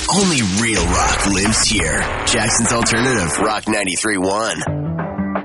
Only real rock lives here. Jackson's Alternative, Rock 93.1.